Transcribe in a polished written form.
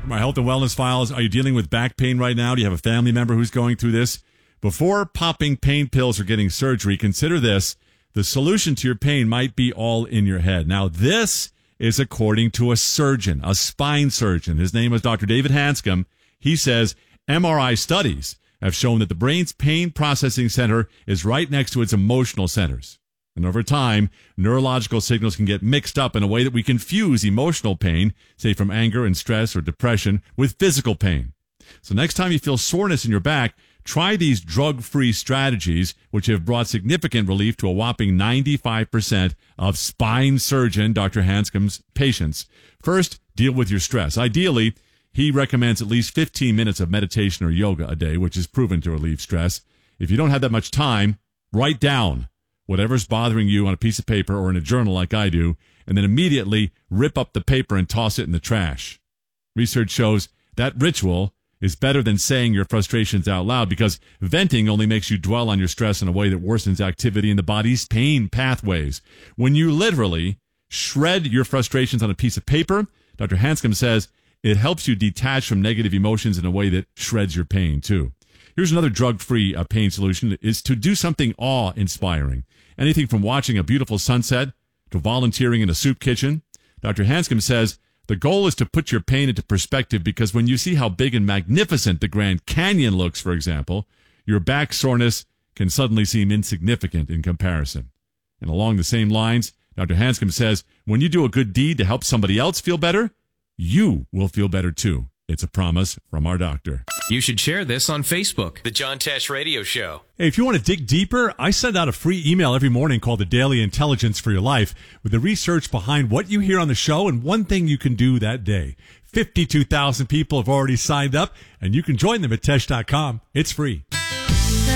My health and wellness files. Are you dealing with back pain right now? Do you have a family member who's going through this? Before popping pain pills or getting surgery, consider this. The solution to your pain might be all in your head. Now, this is according to a surgeon, a spine surgeon. His name is Dr. David Hanscom. He says MRI studies have shown that the brain's pain processing center is right next to its emotional centers. And over time, neurological signals can get mixed up in a way that we confuse emotional pain, say from anger and stress or depression, with physical pain. So next time you feel soreness in your back, try these drug-free strategies, which have brought significant relief to a whopping 95% of spine surgeon Dr. Hanscom's patients. First, deal with your stress. Ideally, he recommends at least 15 minutes of meditation or yoga a day, which is proven to relieve stress. If you don't have that much time, write down whatever's bothering you on a piece of paper or in a journal like I do, and then immediately rip up the paper and toss it in the trash. Research shows that ritual is better than saying your frustrations out loud, because venting only makes you dwell on your stress in a way that worsens activity in the body's pain pathways. When you literally shred your frustrations on a piece of paper, Dr. Hanscom says it helps you detach from negative emotions in a way that shreds your pain too. Here's another drug-free pain solution, is to do something awe-inspiring. Anything from watching a beautiful sunset to volunteering in a soup kitchen. Dr. Hanscom says the goal is to put your pain into perspective, because when you see how big and magnificent the Grand Canyon looks, for example, your back soreness can suddenly seem insignificant in comparison. And along the same lines, Dr. Hanscom says when you do a good deed to help somebody else feel better, you will feel better too. It's a promise from our doctor. You should share this on Facebook. The John Tesh Radio Show. Hey, if you want to dig deeper, I send out a free email every morning called the Daily Intelligence for Your Life, with the research behind what you hear on the show and one thing you can do that day. 52,000 people have already signed up, and you can join them at Tesh.com. It's free.